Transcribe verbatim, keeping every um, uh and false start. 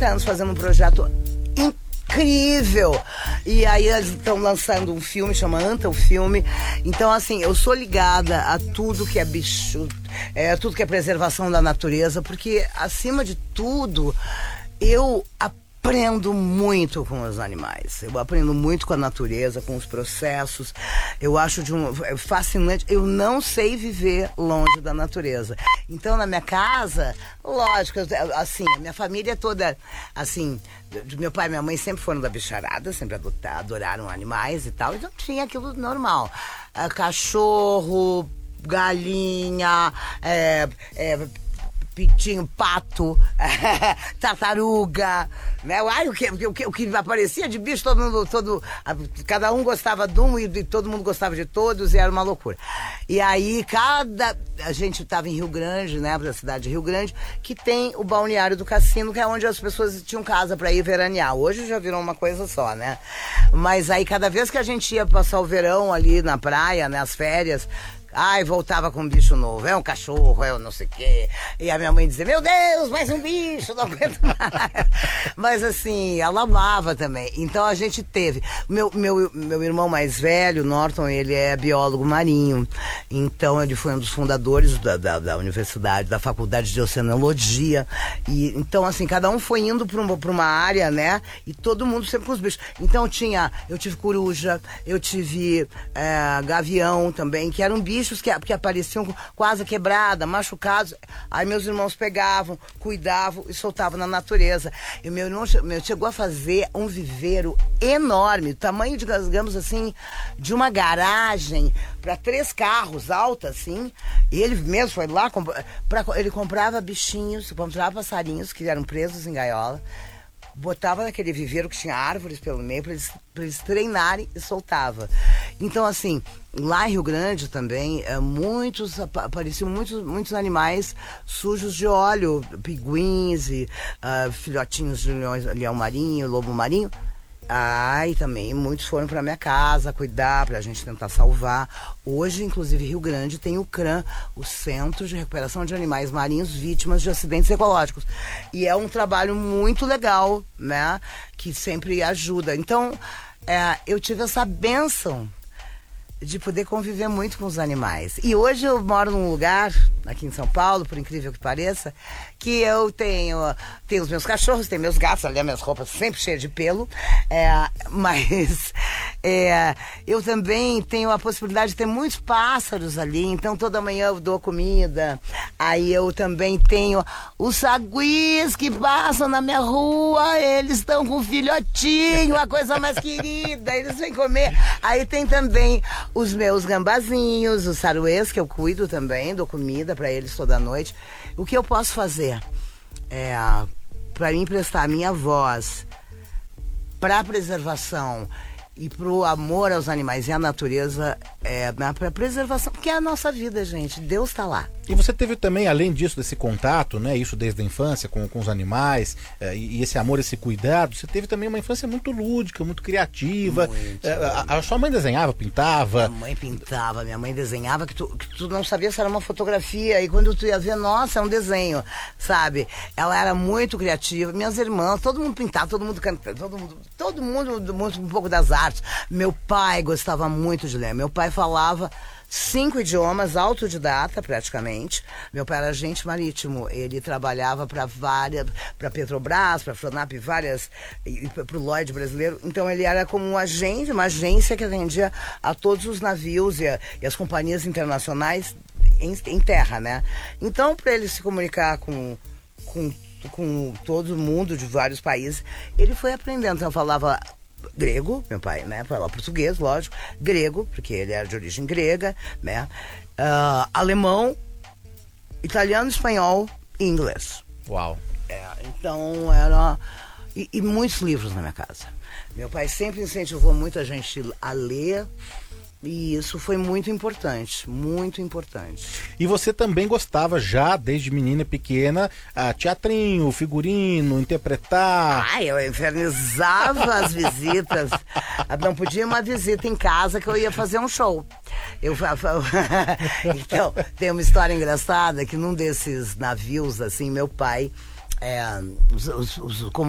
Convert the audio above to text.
trinta anos fazendo um projeto incrível. E aí eles estão lançando um filme, chama Anta o Filme. Então, assim, eu sou ligada a tudo que é bicho, é, tudo que é preservação da natureza, porque, acima de tudo, eu aprendo muito com os animais. Eu aprendo muito com a natureza, com os processos. Eu acho de um é fascinante. Eu não sei viver longe da natureza. Então, na minha casa, lógico, assim, a minha família é toda, assim, meu pai e minha mãe sempre foram da bicharada, sempre adoraram animais e tal. Então, tinha aquilo normal. Cachorro, galinha, é, é, pitinho, pato, tartaruga, né? Ai, o, que, o, que, o que aparecia de bicho, todo mundo, todo, cada um gostava de um e, e todo mundo gostava de todos, e era uma loucura. E aí, cada... A gente estava em Rio Grande, né, da cidade de Rio Grande, que tem o balneário do Cassino, que é onde as pessoas tinham casa para ir veranear. Hoje já virou uma coisa só, né? Mas aí, cada vez que a gente ia passar o verão ali na praia, né, as férias... Ai, voltava com um bicho novo, é um cachorro, é um não sei o quê. E a minha mãe dizia, meu Deus, mais um bicho, não aguento mais. Mas assim, ela amava também. Então a gente teve. Meu, meu, meu irmão mais velho, Norton, ele é biólogo marinho. Então ele foi um dos fundadores da, da, da universidade, da faculdade de oceanologia. E, então assim, cada um foi indo para uma, pra uma área, né? E todo mundo sempre com os bichos. Então tinha, eu tive coruja, eu tive é, gavião também, que eram bichos Que, que apareciam quase quebrada, machucados. Aí meus irmãos pegavam, cuidavam e soltavam na natureza. E meu irmão meu, chegou a fazer um viveiro enorme, tamanho, de, digamos assim, de uma garagem para três carros alta, assim. E ele mesmo foi lá, pra, ele comprava bichinhos, comprava passarinhos que eram presos em gaiola, botava naquele viveiro que tinha árvores pelo meio para eles, pra eles treinarem e soltava. Então, assim, lá em Rio Grande também, é, muitos, apareciam muitos, muitos animais sujos de óleo, pinguins e uh, filhotinhos de leão, leão marinho, lobo marinho. Ah, e também muitos foram para minha casa cuidar, para a gente tentar salvar. Hoje, inclusive, Rio Grande tem o CRAM, o Centro de Recuperação de Animais Marinhos Vítimas de Acidentes Ecológicos. E é um trabalho muito legal, né? Que sempre ajuda. Então, é, eu tive essa bênção de poder conviver muito com os animais. E hoje eu moro num lugar, aqui em São Paulo, por incrível que pareça, que eu tenho, tenho os meus cachorros, tenho meus gatos, ali as minhas roupas sempre cheias de pelo, é, mas é, eu também tenho a possibilidade de ter muitos pássaros ali, então toda manhã eu dou comida. Aí eu também tenho os saguis que passam na minha rua, eles estão com um filhotinho, a coisa mais querida, eles vêm comer. Aí tem também os meus gambazinhos, os saruês, que eu cuido também, dou comida para eles toda noite. O que eu posso fazer é, para mim prestar a minha voz para a preservação e para o amor aos animais e à natureza, é, para a preservação, porque é a nossa vida, gente. Deus está lá. E você teve também, além disso, desse contato, né, isso desde a infância com, com os animais, é, e esse amor, esse cuidado, você teve também uma infância muito lúdica, muito criativa. Muito, é, a, a sua mãe desenhava, pintava? Minha mãe pintava, minha mãe desenhava, que tu, que tu não sabia se era uma fotografia, e quando tu ia ver, nossa, é um desenho, sabe? Ela era muito criativa, minhas irmãs, todo mundo pintava, todo mundo cantava, todo mundo, todo mundo, muito, um pouco das artes. Meu pai gostava muito de ler, meu pai falava cinco idiomas, autodidata praticamente. Meu pai era agente marítimo, ele trabalhava para várias, para Petrobras, para Fronap, várias, para o Lloyd brasileiro. Então ele era como um agente, uma agência que atendia a todos os navios e, a, e as companhias internacionais em, em terra, né? Então, para ele se comunicar com, com, com todo mundo de vários países, ele foi aprendendo. Então, eu falava grego, meu pai, né, falava português, lógico, grego, porque ele era de origem grega, né, uh, alemão, italiano, espanhol e inglês. Uau! É, então era... E, e muitos livros na minha casa. Meu pai sempre incentivou muita gente a ler, e isso foi muito importante, muito importante. E você também gostava já, desde menina pequena, a teatrinho, figurino, interpretar? Ah, eu infernizava as visitas. Não podia uma visita em casa que eu ia fazer um show. Eu, então, tem uma história engraçada que num desses navios, assim, meu pai, é, os, os, os, como